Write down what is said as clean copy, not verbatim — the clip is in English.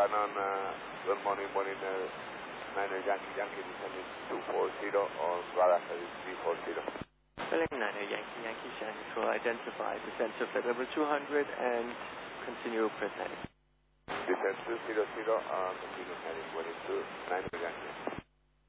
Canon, good morning, Niner Yankee descending 240 on radar heading 340. Filling Niner Yankee Shannon will identify descent to flight level 200 and continue press heading. Descent 200 and continue heading 1 into Niner Yankee.